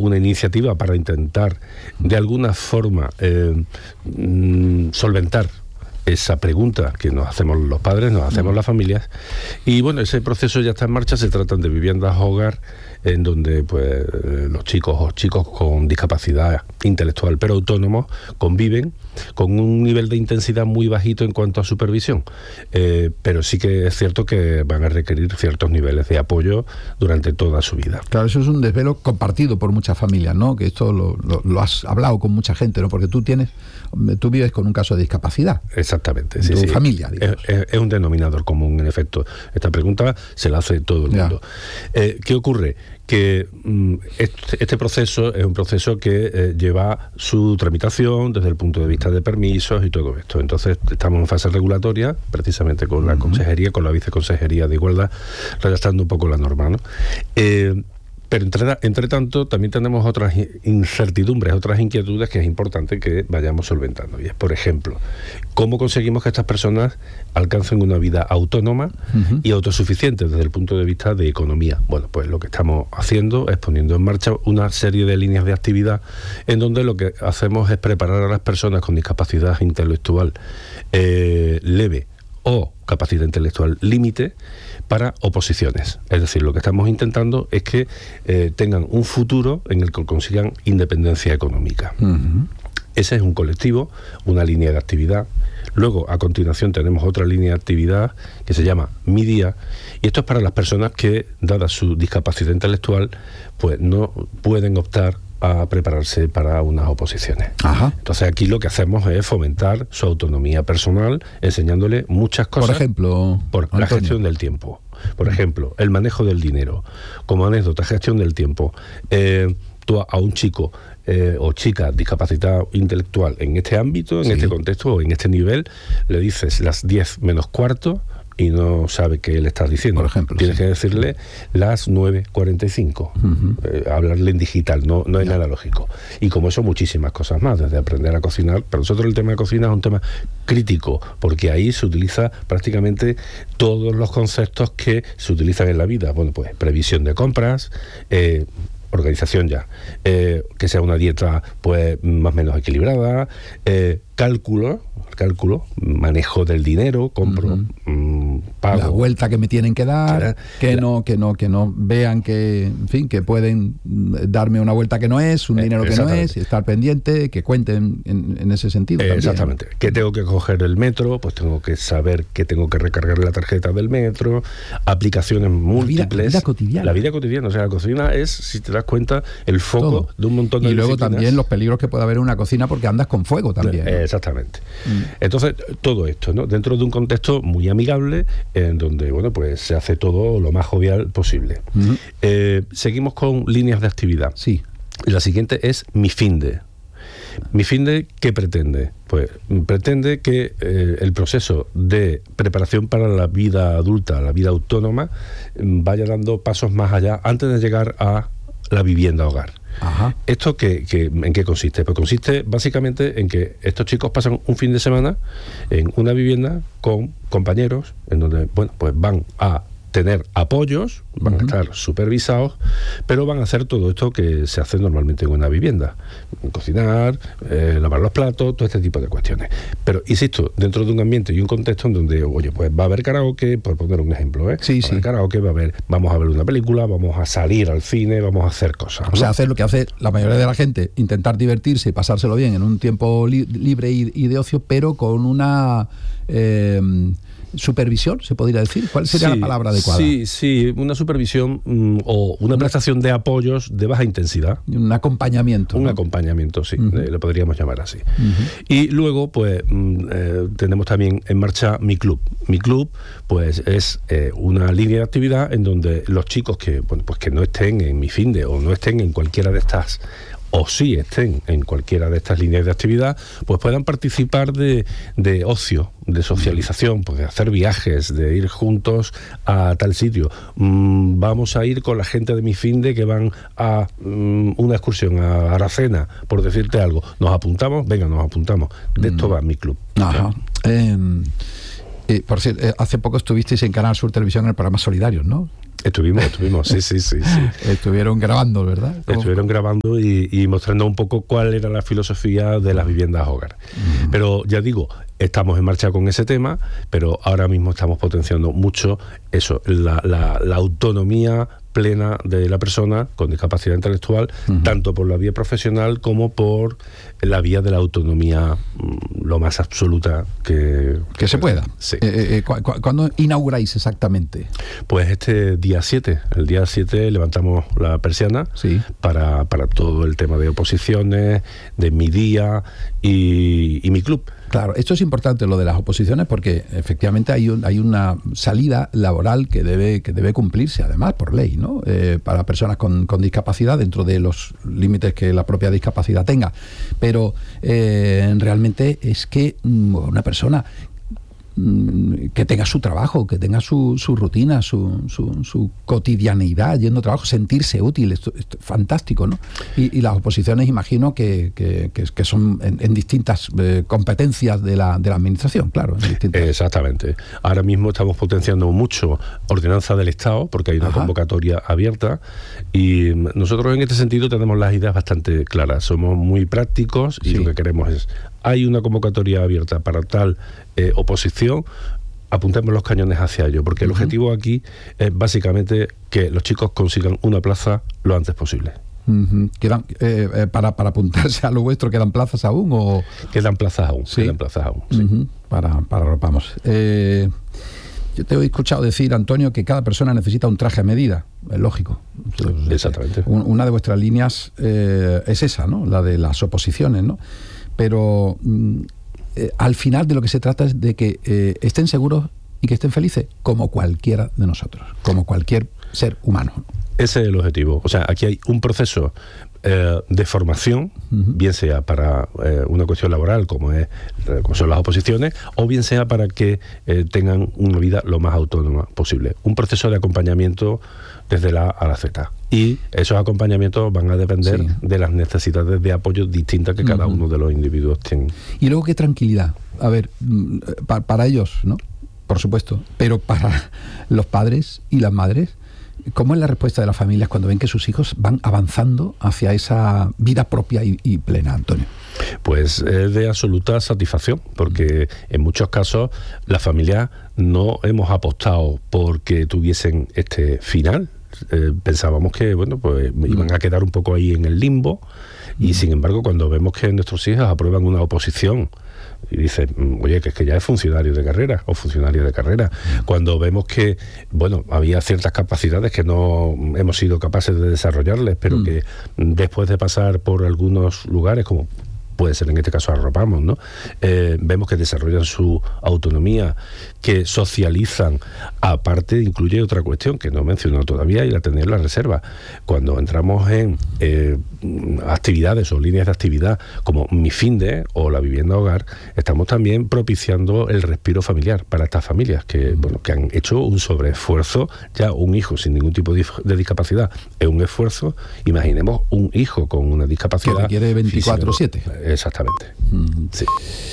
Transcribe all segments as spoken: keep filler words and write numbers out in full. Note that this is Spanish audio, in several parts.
una iniciativa para intentar de alguna forma eh, mm, solventar esa pregunta que nos hacemos los padres, nos hacemos las familias, y bueno, ese proceso ya está en marcha. Se tratan de viviendas hogar en donde pues los chicos o chicos con discapacidad intelectual pero autónomos conviven con un nivel de intensidad muy bajito en cuanto a supervisión, eh, pero sí que es cierto que van a requerir ciertos niveles de apoyo durante toda su vida. Claro, eso es un desvelo compartido por muchas familias, ¿no? Que esto lo, lo, lo has hablado con mucha gente, ¿no? Porque tú tienes, tú vives con un caso de discapacidad. Exactamente, sí, tu sí. familia, digamos. Es, es, es un denominador común, en efecto. Esta pregunta se la hace todo el mundo. Eh, ¿Qué ocurre? Que mm, este, este proceso es un proceso que eh, lleva su tramitación desde el punto de vista de permisos y todo esto. Entonces estamos en fase regulatoria, precisamente con la uh-huh. consejería, con la viceconsejería de Igualdad, redactando un poco la norma, ¿no? Eh, Pero entre, entre tanto también tenemos otras incertidumbres, otras inquietudes que es importante que vayamos solventando. Y es, por ejemplo, cómo conseguimos que estas personas alcancen una vida autónoma uh-huh. y autosuficiente desde el punto de vista de economía. Bueno, pues lo que estamos haciendo es poniendo en marcha una serie de líneas de actividad en donde lo que hacemos es preparar a las personas con discapacidad intelectual eh, leve o capacidad intelectual límite para oposiciones. Es decir, lo que estamos intentando es que eh, tengan un futuro en el que consigan independencia económica. Uh-huh. Ese es un colectivo, una línea de actividad. Luego, a continuación, tenemos otra línea de actividad que se llama Mi Día, y esto es para las personas que, dada su discapacidad intelectual, pues no pueden optar a prepararse para unas oposiciones. Ajá. Entonces aquí lo que hacemos es fomentar su autonomía personal, enseñándole muchas cosas. Por ejemplo, por Antonio. La gestión del tiempo. Por ejemplo, el manejo del dinero. Como anécdota, gestión del tiempo. Eh, tú a un chico eh, o chica discapacidad intelectual en este ámbito, en sí. este contexto o en este nivel, le dices las diez menos cuarto y no sabe qué le estás diciendo. Por ejemplo, tienes sí. que decirle las nueve cuarenta y cinco. Uh-huh. Eh, hablarle en digital, no, no en yeah. analógico. Y como eso, muchísimas cosas más, desde aprender a cocinar. Para nosotros el tema de cocina es un tema crítico, porque ahí se utiliza prácticamente todos los conceptos que se utilizan en la vida. Bueno, pues previsión de compras, eh, organización ya, eh, que sea una dieta pues más o menos equilibrada, eh, cálculo, cálculo, manejo del dinero, compro, uh-huh. mmm, pago. La vuelta que me tienen que dar, que, que no, que no, que no vean que, en fin, que pueden darme una vuelta que no es, un dinero que no es, y estar pendiente, que cuenten en, en ese sentido. Eh, también, exactamente. ¿no? Que tengo que coger el metro, pues tengo que saber que tengo que recargar la tarjeta del metro, aplicaciones múltiples. La vida, la vida cotidiana. La vida cotidiana, o sea, la cocina es, si te das cuenta, el foco todo. De un montón de Y luego disciplinas. También los peligros que puede haber en una cocina porque andas con fuego también. Eh, ¿no? Exactamente. Mm. Entonces, todo esto, ¿no? Dentro de un contexto muy amigable, en donde, bueno, pues se hace todo lo más jovial posible. Mm. Eh, seguimos con líneas de actividad. Sí. La siguiente es Mi Finde. Mi Finde, ¿qué pretende? Pues pretende que eh, el proceso de preparación para la vida adulta, la vida autónoma, vaya dando pasos más allá antes de llegar a la vivienda hogar. Ajá. ¿Esto qué, qué, en qué consiste? Pues consiste básicamente en que estos chicos pasan un fin de semana en una vivienda con compañeros, en donde, bueno, pues van a tener apoyos, van uh-huh. a estar supervisados, pero van a hacer todo esto que se hace normalmente en una vivienda: cocinar, eh, lavar los platos, todo este tipo de cuestiones. Pero, insisto, dentro de un ambiente y un contexto en donde, oye, pues va a haber karaoke, por poner un ejemplo, ¿eh? Sí, va sí. a haber karaoke, va a haber, vamos a ver una película, vamos a salir al cine, vamos a hacer cosas, ¿no? O sea, hacer lo que hace la mayoría de la gente, intentar divertirse y pasárselo bien en un tiempo li- libre y, y de ocio, pero con una... Eh, supervisión, se podría decir. ¿Cuál sería sí, la palabra adecuada? Sí, sí, una supervisión mm, o una, una prestación de apoyos de baja intensidad. Un acompañamiento. Un ¿no? acompañamiento, sí, uh-huh. eh, lo podríamos llamar así. Uh-huh. Y luego, pues, mm, eh, tenemos también en marcha Mi Club. Mi Club, pues, es eh, una línea de actividad en donde los chicos que, bueno, pues que no estén en Mi Finde o no estén en cualquiera de estas, o sí estén en cualquiera de estas líneas de actividad, pues puedan participar de, de ocio, de socialización, pues de hacer viajes, de ir juntos a tal sitio. Mm, vamos a ir con la gente de Mi Finde que van a mm, una excursión a Aracena, por decirte algo. ¿Nos apuntamos? Venga, nos apuntamos. De esto va Mi Club. Ajá. Eh, eh, por cierto, eh, hace poco estuvisteis en Canal Sur Televisión en el programa Solidarios, ¿no? Estuvimos, estuvimos, sí, sí, sí, sí. Estuvieron grabando, ¿verdad? ¿Cómo? Estuvieron grabando y, y mostrando un poco cuál era la filosofía de las viviendas hogar. Mm. Pero ya digo, estamos en marcha con ese tema, pero ahora mismo estamos potenciando mucho eso, la, la, la autonomía plena de la persona con discapacidad intelectual, uh-huh. tanto por la vía profesional como por la vía de la autonomía mmm, lo más absoluta que... Que, que se pueda. Sí. Eh, eh, ¿cu- cu- ¿Cuándo inauguráis exactamente? Pues este día siete, el día siete levantamos la persiana sí. para, para todo el tema de oposiciones, de mi día y, y mi club. Claro, esto es importante, lo de las oposiciones, porque efectivamente hay, un, hay una salida laboral que debe, que debe cumplirse, además, por ley, ¿no? Eh, para personas con, con discapacidad, dentro de los límites que la propia discapacidad tenga. Pero eh, realmente es que una persona que tenga su trabajo, que tenga su, su rutina, su, su, su cotidianeidad yendo a trabajo, sentirse útil, esto, esto es fantástico, ¿no? Y, y las oposiciones imagino que, que, que, que son en, en distintas eh, competencias de la, de la administración, claro. En distintas... Exactamente. Ahora mismo estamos potenciando mucho ordenanza del Estado, porque hay una Ajá. convocatoria abierta, y nosotros en este sentido tenemos las ideas bastante claras, somos muy prácticos y sí. lo que queremos es, hay una convocatoria abierta para tal eh, oposición, apuntemos los cañones hacia ello, porque el uh-huh. objetivo aquí es básicamente que los chicos consigan una plaza lo antes posible. Uh-huh. ¿Quedan, eh, eh, para, para apuntarse a lo vuestro, ¿quedan plazas aún? O... Quedan plazas aún, ¿Sí? quedan plazas aún. Sí. Uh-huh. Para, para arropamos. Eh, yo te he escuchado decir, Antonio, que cada persona necesita un traje a medida, es lógico. Exactamente. Una de vuestras líneas eh, es esa, ¿no? La de las oposiciones, ¿no? Pero eh, al final de lo que se trata es de que eh, estén seguros y que estén felices, como cualquiera de nosotros, como cualquier ser humano. Ese es el objetivo. O sea, aquí hay un proceso eh, de formación, uh-huh. bien sea para eh, una cuestión laboral, como, es, como son las oposiciones, o bien sea para que eh, tengan una vida lo más autónoma posible. Un proceso de acompañamiento desde la A a la Z. Y esos acompañamientos van a depender sí. de las necesidades de apoyo distintas que cada uh-huh. uno de los individuos tiene. Y luego, qué tranquilidad. A ver, para, para ellos, ¿no? Por supuesto. Pero para los padres y las madres, ¿cómo es la respuesta de las familias cuando ven que sus hijos van avanzando hacia esa vida propia y, y plena, Antonio? Pues es de absoluta satisfacción, porque en muchos casos las familias no hemos apostado porque tuviesen este final. Eh, pensábamos que bueno pues iban a quedar un poco ahí en el limbo y mm. sin embargo cuando vemos que nuestros hijos aprueban una oposición y dicen, oye, que es que ya es funcionario de carrera o funcionaria de carrera, cuando vemos que bueno, había ciertas capacidades que no hemos sido capaces de desarrollarles, pero mm. que después de pasar por algunos lugares como puede ser en este caso Arropamos, ¿no? Eh, vemos que desarrollan su autonomía, que socializan. Aparte, incluye otra cuestión que no he mencionado todavía y la tenía en la reserva. Cuando entramos en eh, actividades o líneas de actividad como Mi Finde o la vivienda hogar, estamos también propiciando el respiro familiar para estas familias que, bueno, que han hecho un sobreesfuerzo. Ya un hijo sin ningún tipo de, de discapacidad es un esfuerzo. Imaginemos un hijo con una discapacidad que requiere veinticuatro siete. Exactamente. Mm. Sí.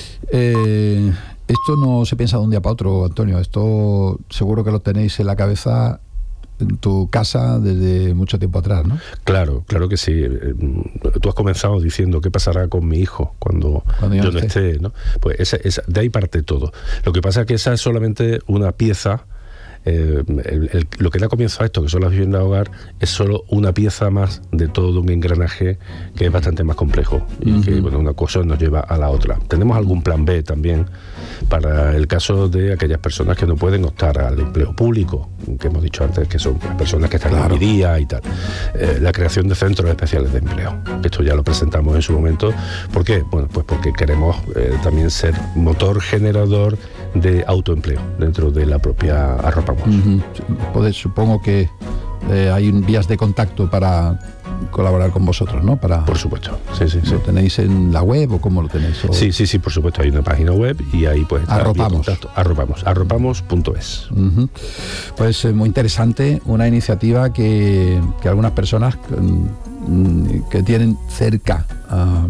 Eh, esto no se piensa de un día para otro, Antonio. Esto seguro que lo tenéis en la cabeza en tu casa desde mucho tiempo atrás, ¿no? Claro, claro que sí. Tú has comenzado diciendo qué pasará con mi hijo cuando, cuando yo, yo no esté, esté, ¿no? Pues esa, esa, de ahí parte todo. Lo que pasa es que esa es solamente una pieza. Eh, el, el, lo que da comienzo a esto, que son las viviendas hogar, es solo una pieza más de todo un engranaje que es bastante más complejo y uh-huh. que bueno, una cosa nos lleva a la otra. Tenemos algún plan B también para el caso de aquellas personas que no pueden optar al empleo público, que hemos dicho antes que son las personas que están claro. en mi día y tal. Eh, la creación de centros especiales de empleo. Esto ya lo presentamos en su momento. ¿Por qué? Bueno, pues porque queremos eh, también ser motor generador de autoempleo dentro de la propia Arropamos. Uh-huh. Pues supongo que eh, hay vías de contacto para colaborar con vosotros, ¿no? Para, por supuesto, sí, sí, sí. ¿Lo tenéis en la web o cómo lo tenéis? O... Sí, sí, sí, por supuesto, hay una página web y ahí pues Arropamos. Arropamos, arropamos punto es. Uh-huh. Pues eh, muy interesante, una iniciativa que, que algunas personas que, que tienen cerca a,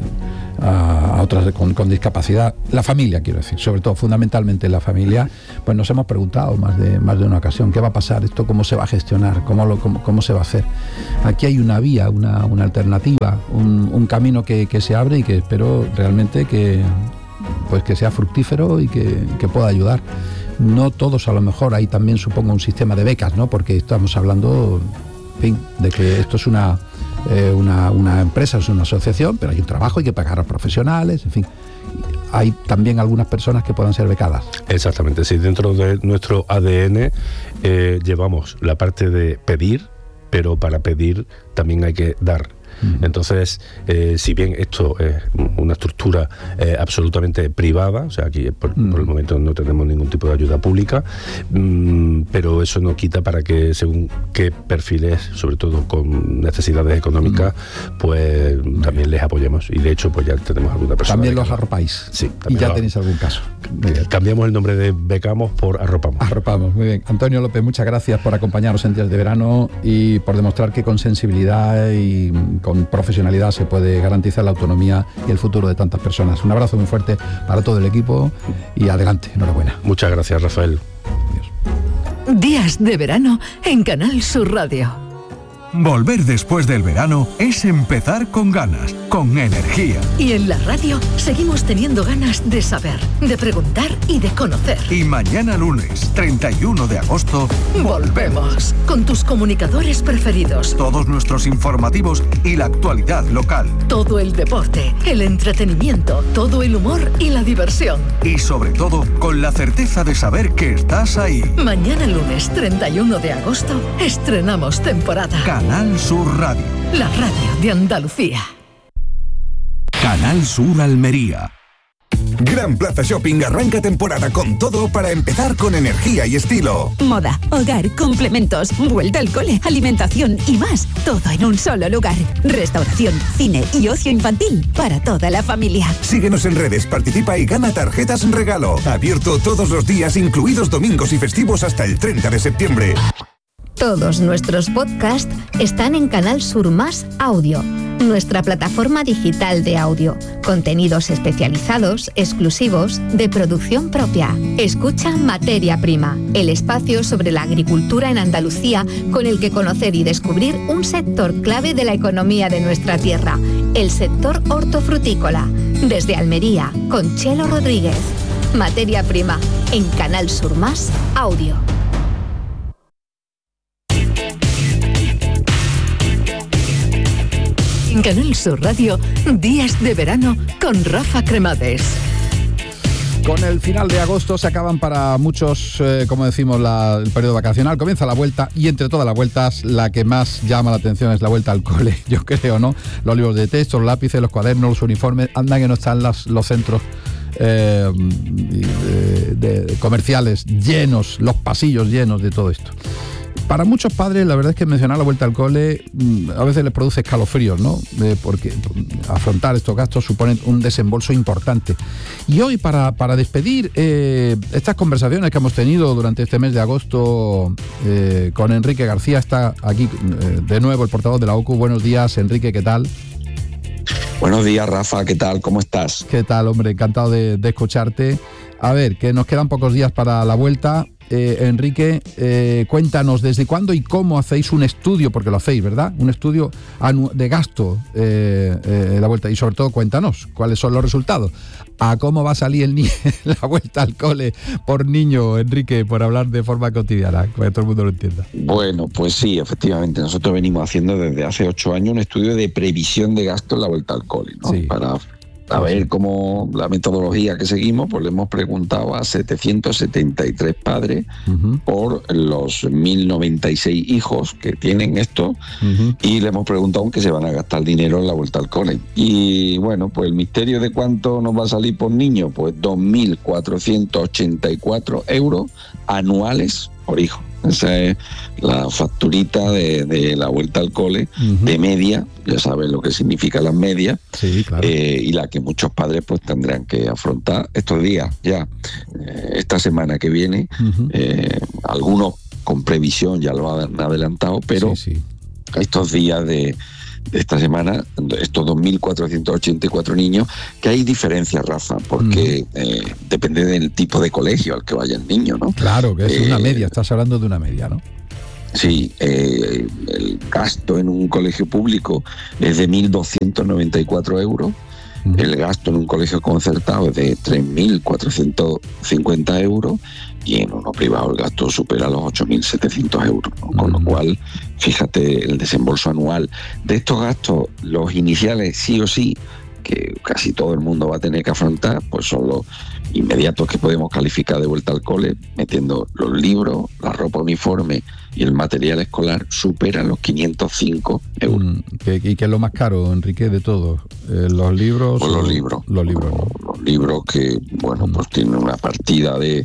a, a otras con, con discapacidad. La familia, quiero decir, sobre todo, fundamentalmente la familia, pues nos hemos preguntado más de, más de una ocasión, ¿qué va a pasar esto? ¿Cómo se va a gestionar? ¿Cómo, lo, cómo, cómo se va a hacer? Aquí hay una vía, una, una alternativa, un, un camino que, que se abre y que espero realmente que, pues que sea fructífero y que, que pueda ayudar. No todos, a lo mejor, hay también, supongo, un sistema de becas, ¿no? Porque estamos hablando, en fin, de que esto es una, eh, una, una empresa, es una asociación, pero hay un trabajo, hay que pagar a profesionales, en fin. Hay también algunas personas que puedan ser becadas. Exactamente, sí, dentro de nuestro A D N eh, llevamos la parte de pedir, pero para pedir también hay que dar. Entonces, eh, si bien esto es una estructura eh, absolutamente privada, o sea, aquí por, mm. por el momento no tenemos ningún tipo de ayuda pública, mmm, pero eso no quita para que según qué perfiles, sobre todo con necesidades económicas, mm. pues mm. también les apoyemos. Y de hecho, pues ya tenemos alguna persona. También los arropáis. Sí. Y ya tenéis algún caso. Cambiamos el nombre de Becamos por Arropamos. Arropamos, muy bien. Antonio López, muchas gracias por acompañarnos en Días de Verano y por demostrar que con sensibilidad y con profesionalidad se puede garantizar la autonomía y el futuro de tantas personas. Un abrazo muy fuerte para todo el equipo y adelante, enhorabuena. Muchas gracias, Rafael. Adiós. Días de Verano en Canal Sur Radio. Volver después del verano es empezar con ganas, con energía. Y en la radio seguimos teniendo ganas de saber, de preguntar y de conocer. Y mañana lunes, treinta y uno de agosto, volvemos con tus comunicadores preferidos. Todos nuestros informativos y la actualidad local. Todo el deporte, el entretenimiento, todo el humor y la diversión. Y sobre todo, con la certeza de saber que estás ahí. Mañana lunes, treinta y uno de agosto, estrenamos temporada. Canal Sur Radio. La radio de Andalucía. Canal Sur Almería. Gran Plaza Shopping arranca temporada con todo para empezar con energía y estilo. Moda, hogar, complementos, vuelta al cole, alimentación y más. Todo en un solo lugar. Restauración, cine y ocio infantil para toda la familia. Síguenos en redes, participa y gana tarjetas en regalo. Abierto todos los días, incluidos domingos y festivos hasta el treinta de septiembre. Todos nuestros podcasts están en Canal Sur Más Audio, nuestra plataforma digital de audio. Contenidos especializados, exclusivos, de producción propia. Escucha Materia Prima, el espacio sobre la agricultura en Andalucía con el que conocer y descubrir un sector clave de la economía de nuestra tierra, el sector hortofrutícola. Desde Almería, con Chelo Rodríguez. Materia Prima, en Canal Sur Más Audio. En Canal Sur Radio, Días de Verano con Rafa Cremades. Con el final de agosto se acaban para muchos, eh, como decimos, la, el periodo vacacional. Comienza la vuelta y entre todas las vueltas la que más llama la atención es la vuelta al cole, yo creo, ¿no? Los libros de texto, los lápices, los cuadernos, los uniformes, anda que no están las, los centros eh, de, de comerciales llenos, los pasillos llenos de todo esto. Para muchos padres, la verdad es que mencionar la vuelta al cole a veces les produce escalofríos, ¿no? Eh, porque afrontar estos gastos supone un desembolso importante. Y hoy, para, para despedir eh, estas conversaciones que hemos tenido durante este mes de agosto eh, con Enrique García, está aquí eh, de nuevo el portavoz de la O C U. Buenos días, Enrique, ¿qué tal? Buenos días, Rafa, ¿qué tal? ¿Cómo estás? ¿Qué tal, hombre? Encantado de, de escucharte. A ver, que nos quedan pocos días para la vuelta. Eh, Enrique, eh, cuéntanos desde cuándo y cómo hacéis un estudio, porque lo hacéis, ¿verdad? Un estudio anu- de gasto eh, eh, la vuelta, y sobre todo cuéntanos cuáles son los resultados. ¿A cómo va a salir el ni- la vuelta al cole por niño, Enrique, por hablar de forma cotidiana, para que todo el mundo lo entienda? Bueno, pues sí, efectivamente, nosotros venimos haciendo desde hace ocho años un estudio de previsión de gasto en la vuelta al cole, ¿no? Sí. Para a ver cómo la metodología que seguimos, pues le hemos preguntado a setecientos setenta y tres padres uh-huh. por los mil noventa y seis hijos que tienen esto uh-huh. y le hemos preguntado en qué se van a gastar dinero en la vuelta al cole. Y bueno, pues el misterio de cuánto nos va a salir por niño, pues dos mil cuatrocientos ochenta y cuatro euros anuales por hijo. Esa es la facturita de, de la vuelta al cole, uh-huh. de media, ya saben lo que significa las medias, sí, claro. eh, y la que muchos padres pues tendrán que afrontar estos días ya, eh, esta semana que viene, uh-huh. eh, algunos con previsión ya lo han adelantado, pero sí, sí. estos días de, de esta semana, estos dos mil cuatrocientos ochenta y cuatro niños, que hay diferencias, Rafa, porque mm. eh, depende del tipo de colegio al que vaya el niño, ¿no? Claro, que es eh, una media, estás hablando de una media, ¿no? Sí, eh, el gasto en un colegio público es de mil doscientos noventa y cuatro euros. El gasto en un colegio concertado es de tres mil cuatrocientos cincuenta euros y en uno privado el gasto supera los ocho mil setecientos euros, ¿no? Con lo cual, fíjate, el desembolso anual de estos gastos, los iniciales sí o sí, que casi todo el mundo va a tener que afrontar, pues son los inmediatos que podemos calificar de vuelta al cole, metiendo los libros, la ropa uniforme y el material escolar, superan los quinientos cinco euros. Mm, ¿Y qué es lo más caro, Enrique, de todo? Eh, ¿Los libros? Pues los libros. Los libros, ¿no? Los libros que, bueno, mm. pues tienen una partida de,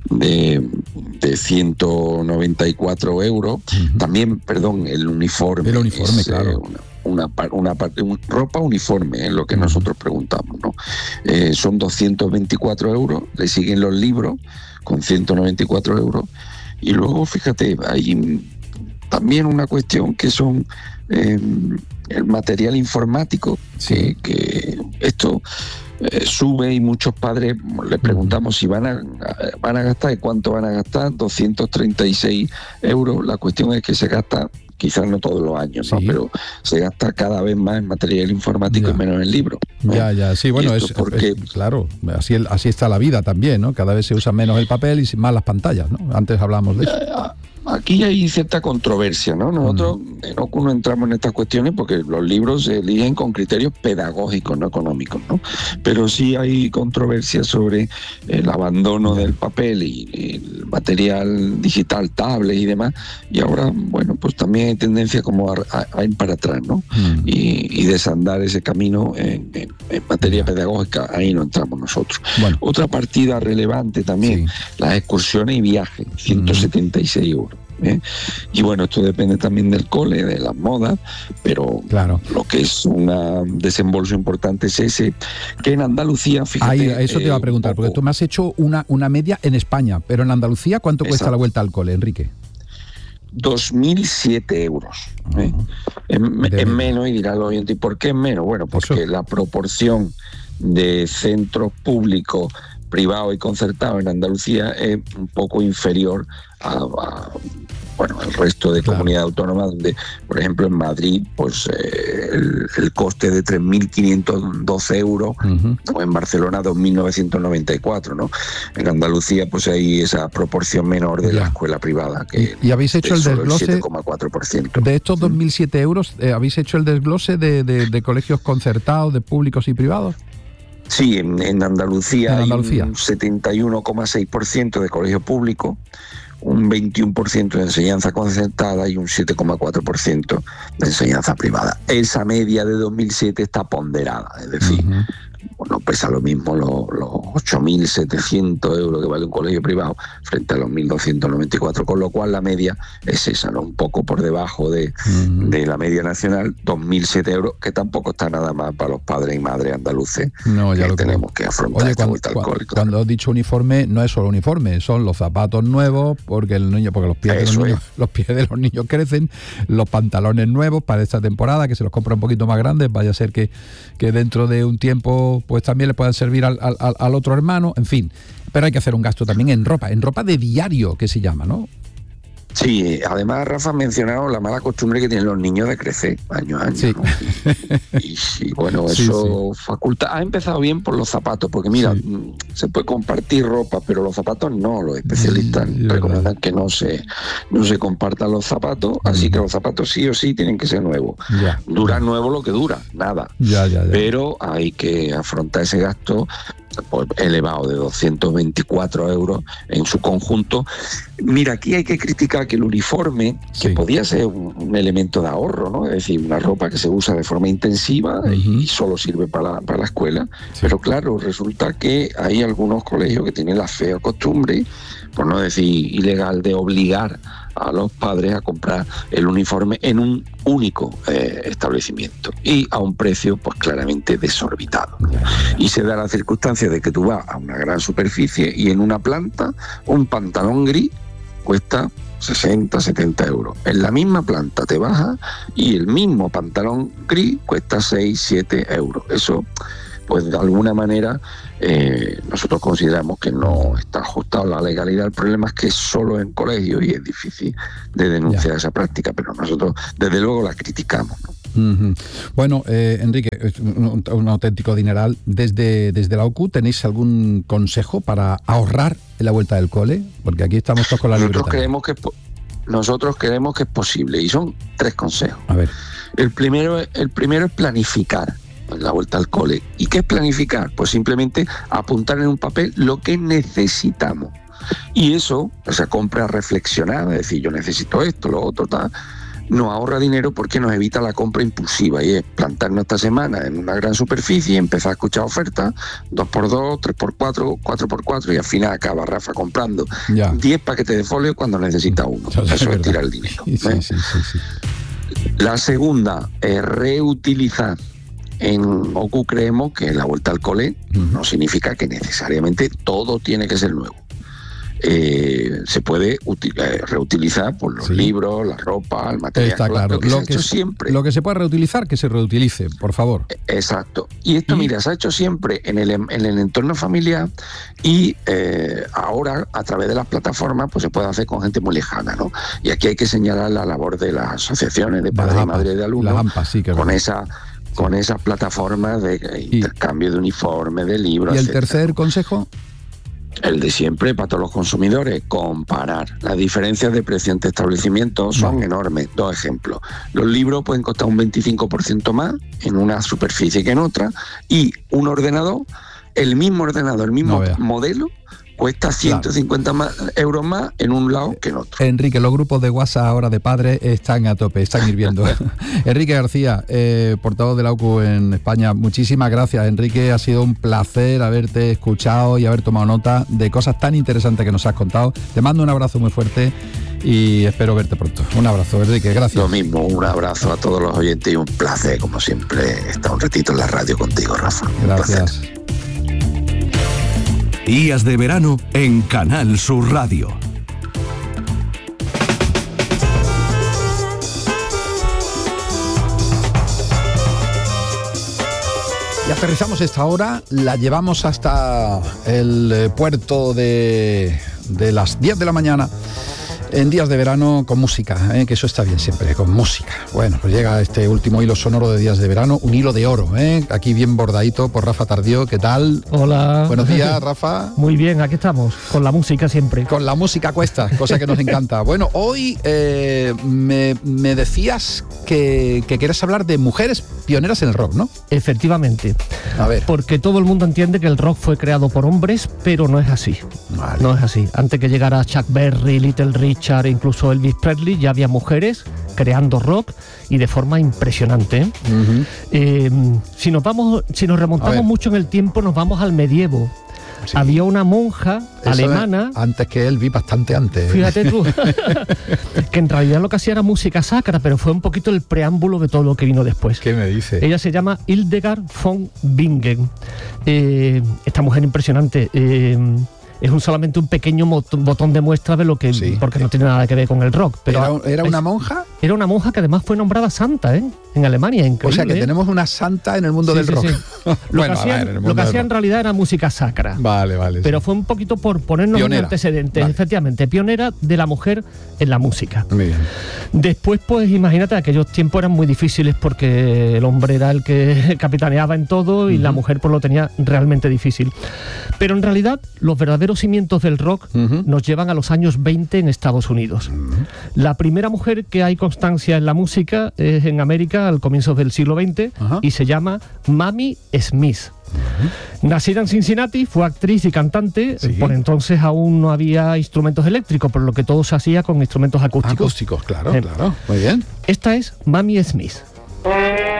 de, de ciento noventa y cuatro euros. Mm-hmm. También, perdón, el uniforme. El uniforme, es, claro. Eh, una, una, una parte, un, ropa uniforme, es lo que nosotros preguntamos, ¿no? Eh, son doscientos veinticuatro euros, le siguen los libros con ciento noventa y cuatro euros, y luego, fíjate, hay también una cuestión que son eh, el material informático, sí. que, que esto eh, sube y muchos padres les preguntamos si van a, van a gastar y cuánto van a gastar, doscientos treinta y seis euros, la cuestión es que se gasta, quizás no todos los años, sí. ¿no? Pero se gasta cada vez más en material informático ya. y menos en libros, ¿no? Ya, ya, sí, bueno, es, porque... es claro, así, así está la vida también, ¿no? Cada vez se usa menos el papel y más las pantallas, ¿no? Antes hablábamos de eso. Aquí hay cierta controversia, ¿no? Nosotros mm. en O C U no entramos en estas cuestiones porque los libros se eligen con criterios pedagógicos, no económicos, ¿no? Pero sí hay controversia sobre el abandono del papel y el material digital, tablets y demás, y ahora, bueno, pues también hay tendencia como a, a, a ir para atrás, ¿no? Mm. Y, y desandar ese camino en, en, en materia pedagógica, ahí no entramos nosotros. Bueno. Otra partida relevante también, sí. las excursiones y viajes, ciento setenta y seis euros. ¿Eh? Y bueno, esto depende también del cole, de las modas, pero claro. lo que es un desembolso importante es ese, que en Andalucía, fíjate... Ahí, eso te iba a preguntar, porque tú me has hecho una, una media en España, pero en Andalucía, ¿cuánto Exacto. cuesta la vuelta al cole, Enrique? dos mil siete euros. ¿eh? Uh-huh. Es, es menos, y dirá el oyente, ¿y por qué es menos? Bueno, porque eso. La proporción de centros públicos, privados y concertados en Andalucía es un poco inferior a, a bueno, al resto de claro. comunidades autónomas, donde, por ejemplo, en Madrid, pues eh, el, el coste de tres mil quinientos doce euros, uh-huh. o en Barcelona dos mil novecientos noventa y cuatro, ¿no? En Andalucía, pues hay esa proporción menor de ya. la escuela privada, que ¿Y, y habéis hecho el desglose el siete coma cuatro por ciento. De estos dos mil siete euros, eh, habéis hecho el desglose de, de, de colegios concertados, de públicos y privados? Sí, en, en Andalucía, ¿En Andalucía? hay un setenta y uno coma seis por ciento de colegio público, un veintiuno por ciento de enseñanza concertada y un siete coma cuatro por ciento de enseñanza privada. Esa media de dos mil siete está ponderada, es decir, uh-huh. bueno, pesa lo mismo los, los ocho mil setecientos euros que vale un colegio privado frente a los mil doscientos noventa y cuatro, con lo cual la media es esa, ¿no? Un poco por debajo de, uh-huh. de la media nacional, dos mil siete euros, que tampoco está nada más para los padres y madres andaluces. No, ya que lo tenemos creo. que afrontar. Oye, esta cuando, vuelta al cuando, cole. Claro. Cuando has dicho uniforme, no es solo uniforme, son los zapatos nuevos, porque el niño, porque los pies de los niños, los pies de los niños crecen, los pantalones nuevos para esta temporada, que se los compra un poquito más grandes, vaya a ser que, que dentro de un tiempo pues también le puedan servir al, al, al otro hermano, en fin. Pero hay que hacer un gasto también en ropa, en ropa de diario, que se llama, ¿no? Sí, además Rafa ha mencionado la mala costumbre que tienen los niños de crecer año a año, sí. ¿no? y, y bueno, sí, eso sí. faculta. Ha empezado bien por los zapatos, porque mira, sí. se puede compartir ropa, pero los zapatos no. Los especialistas sí, recomiendan verdad. que no se no se compartan los zapatos, mm. así que los zapatos sí o sí tienen que ser nuevos. Ya. Dura nuevo lo que dura, nada. Ya, ya, ya. Pero hay que afrontar ese gasto pues, elevado de doscientos veinticuatro euros en su conjunto. Mira, aquí hay que criticar que el uniforme, sí. que podía ser un, un elemento de ahorro, ¿no? Es decir, una ropa que se usa de forma intensiva uh-huh. y solo sirve para la, para la escuela, sí. pero claro, resulta que hay algunos colegios que tienen la fea costumbre, por no decir ilegal, de obligar a los padres a comprar el uniforme en un único eh, establecimiento y a un precio pues claramente desorbitado. Y se da la circunstancia de que tú vas a una gran superficie y en una planta un pantalón gris cuesta sesenta, setenta euros. En la misma planta te baja y el mismo pantalón gris cuesta seis, siete euros. Eso, pues de alguna manera, eh, nosotros consideramos que no está ajustado a la legalidad. El problema es que es solo en colegios y es difícil de denunciar ya. esa práctica, pero nosotros desde luego la criticamos, ¿no? Uh-huh. Bueno, eh, Enrique, es un, un auténtico dineral. Desde, desde la O C U, ¿tenéis algún consejo para ahorrar en la vuelta del cole? Porque aquí estamos todos con la nosotros libreta. Creemos que, nosotros creemos que es posible y son tres consejos. A ver. El primero, el primero es planificar la vuelta al cole. ¿Y qué es planificar? Pues simplemente apuntar en un papel lo que necesitamos. Y eso, esa compra reflexionada, es decir, yo necesito esto, lo otro, tal, nos ahorra dinero porque nos evita la compra impulsiva, y es plantarnos esta semana en una gran superficie, empezar a escuchar ofertas, dos por dos, tres por cuatro, cuatro por cuatro, y al final acaba Rafa comprando ya. diez paquetes de folio cuando necesita uno. Eso, Eso es, es tirar el dinero. Sí, ¿eh? sí, sí, sí. La segunda es reutilizar. En O C U creemos que la vuelta al cole uh-huh. no significa que necesariamente todo tiene que ser nuevo. Eh, se puede util- eh, reutilizar por los sí. libros, la ropa, el material. Está claro. Lo que, lo, se ha que hecho es, siempre. lo que se puede reutilizar, que se reutilice, por favor. Exacto. Y esto, ¿Y? mira, se ha hecho siempre en el, en el entorno familiar y eh, ahora, a través de las plataformas, pues se puede hacer con gente muy lejana, ¿no? Y aquí hay que señalar la labor de las asociaciones de padres y madres de alumnos. La AMPA, sí, que con esa con esas plataformas de intercambio de uniformes, de libros. ¿Y el etcétera. tercer consejo? El de siempre para todos los consumidores, comparar. Las diferencias de precio entre establecimientos son no. enormes. Dos ejemplos. Los libros pueden costar un veinticinco por ciento más en una superficie que en otra, y un ordenador, el mismo ordenador, el mismo no modelo, cuesta ciento cincuenta claro. más, euros más en un lado que en otro. Enrique, los grupos de WhatsApp ahora de padres están a tope, están hirviendo. Enrique García, eh, portavoz de la O C U en España, muchísimas gracias, Enrique. Ha sido un placer haberte escuchado y haber tomado nota de cosas tan interesantes que nos has contado. Te mando un abrazo muy fuerte y espero verte pronto. Un abrazo, Enrique, gracias. Lo mismo, un abrazo a todos los oyentes y un placer, como siempre, estar un ratito en la radio contigo, Rafa. Gracias. Días de verano en Canal Sur Radio. Y aterrizamos esta hora, la llevamos hasta el eh, puerto de, de las diez de la mañana. En días de verano con música, ¿eh? Que eso está bien siempre, con música. Bueno, pues llega este último hilo sonoro de días de verano, un hilo de oro, ¿eh? Aquí bien bordadito por Rafa Tardío. ¿Qué tal? Hola. Buenos días, Rafa. Muy bien, aquí estamos, con la música siempre. Con la música cuesta, cosa que nos encanta. Bueno, hoy eh, me, me decías que, que quieres hablar de mujeres pioneras en el rock, ¿no? Efectivamente. A ver. Porque todo el mundo entiende que el rock fue creado por hombres, pero no es así. Vale. No es así. Antes que llegara Chuck Berry, Little Richard, incluso Elvis Presley, ya había mujeres creando rock y de forma impresionante. Uh-huh. Eh, si nos vamos, si nos remontamos mucho en el tiempo, nos vamos al medievo. Sí. Había una monja Eso alemana. Antes que él, vi bastante antes. Fíjate tú. Que en realidad lo que hacía era música sacra, pero fue un poquito el preámbulo de todo lo que vino después. ¿Qué me dice? Ella se llama Hildegard von Bingen. Eh, esta mujer impresionante. Eh, Es un, solamente un pequeño botón de muestra de lo que... Sí. Porque no tiene nada que ver con el rock. Pero ¿Era, era una monja? Era una monja que además fue nombrada santa, ¿eh? En Alemania, increíble. O sea que ¿eh? tenemos una santa en el mundo sí, del sí, rock. Sí. Lo bueno, que hacían, ver, lo que hacía en realidad era música sacra. Vale, vale. Pero sí. fue un poquito por ponernos en antecedentes. Vale. Efectivamente, pionera de la mujer en la música. Muy bien. Después, pues imagínate, aquellos tiempos eran muy difíciles porque el hombre era el que capitaneaba en todo y uh-huh. la mujer pues lo tenía realmente difícil. Pero en realidad, los verdaderos cimientos del rock uh-huh. nos llevan a los años veinte en Estados Unidos. Uh-huh. La primera mujer que hay constancia en la música es en América al comienzo del siglo veinte uh-huh. y se llama Mamie Smith. Uh-huh. Nacida en Cincinnati, fue actriz y cantante. Sí. Por entonces aún no había instrumentos eléctricos, por lo que todo se hacía con instrumentos acústicos. Acústicos, claro, eh. claro. Muy bien. Esta es Mamie Smith.